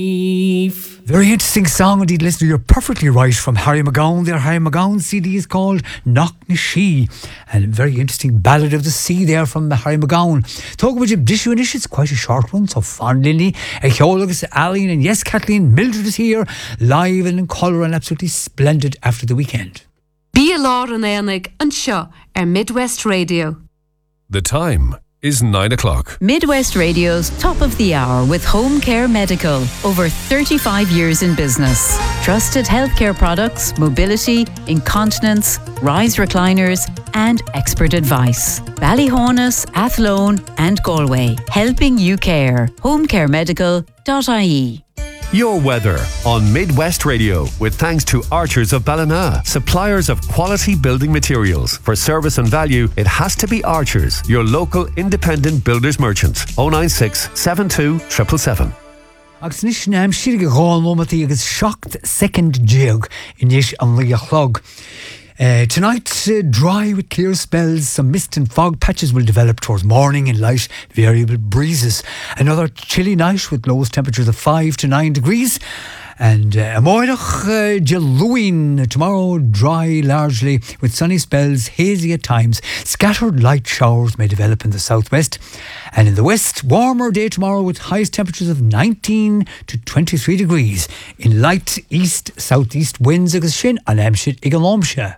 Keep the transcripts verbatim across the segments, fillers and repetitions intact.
Very interesting song indeed, listener. You're perfectly right, from Harry McGowan. Their Harry McGowan C D is called Knock na She, and a very interesting Ballad of the Sea there from the Harry McGowan. Talk about Dishu Inish, it's quite a short one, so Fon Lily, Echiolagus, Aline, and yes, Kathleen, Mildred is here, live and in colour and absolutely splendid after the weekend. Be a law an Enig and Shaw are Midwest Radio. The time is nine o'clock. Midwest Radio's top of the hour with Home Care Medical. Over thirty-five years in business. Trusted healthcare products, mobility, incontinence, rise recliners, and expert advice. Ballyhonus, Athlone, and Galway. Helping you care. home care medical dot I E. Your weather on Midwest Radio, with thanks to Archers of Ballina, suppliers of quality building materials. For service and value, it has to be Archers, your local independent builders merchant. oh nine six, seven two, seven seven seven. Agus nish naam shirge gáil nómatí agus shocked second jig in ish an liachlog. Uh, tonight, uh, dry with clear spells. Some mist and fog patches will develop towards morning and light variable breezes. Another chilly night with lowest temperatures of five to nine degrees. And uh, Moirach uh, Jeluin tomorrow, dry largely with sunny spells, hazy at times. Scattered light showers may develop in the southwest. And in the west, warmer day tomorrow with highest temperatures of nineteen to twenty-three degrees. In light east southeast winds agus sin an Amshit Igalomsha.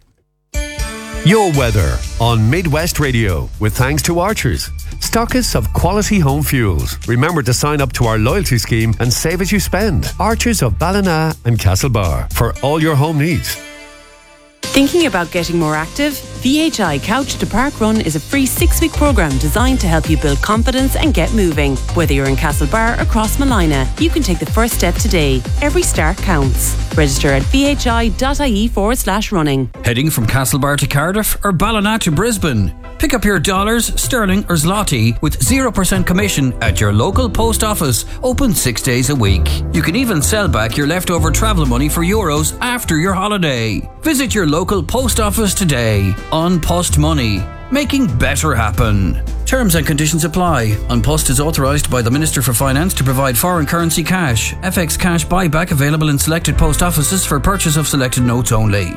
Your weather on Midwest Radio, with thanks to Archers, stockists of quality home fuels. Remember to sign up to our loyalty scheme and save as you spend. Archers of Ballina and Castlebar, for all your home needs. Thinking about getting more active? V H I Couch to Park Run is a free six-week programme designed to help you build confidence and get moving. Whether you're in Castlebar or Crossmalina, you can take the first step today. Every start counts. Register at vhi.ie forward slash running. Heading from Castlebar to Cardiff or Ballina to Brisbane? Pick up your dollars, sterling or zloty with zero percent commission at your local post office, open six days a week. You can even sell back your leftover travel money for euros after your holiday. Visit your local post office today. An Post Money, making better happen. Terms and conditions apply. An Post is authorised by the Minister for Finance to provide foreign currency cash. F X cash buyback available in selected post offices for purchase of selected notes only.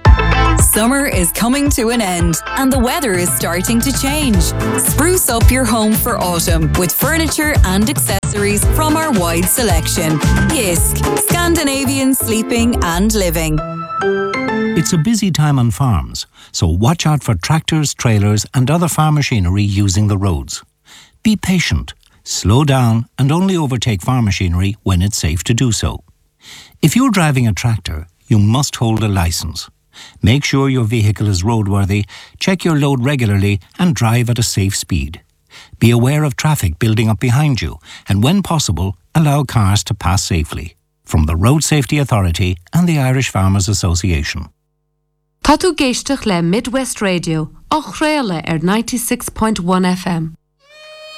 Summer is coming to an end and the weather is starting to change. Spruce up your home for autumn with furniture and accessories from our wide selection. Yisk, Scandinavian sleeping and living. It's a busy time on farms, so watch out for tractors, trailers and other farm machinery using the roads. Be patient, slow down and only overtake farm machinery when it's safe to do so. If you're driving a tractor, you must hold a licence. Make sure your vehicle is roadworthy, check your load regularly and drive at a safe speed. Be aware of traffic building up behind you and when possible, allow cars to pass safely. From the Road Safety Authority and the Irish Farmers Association. Tá tú géisteach le Midwest Radio, och réile ar ninety-six point one F M.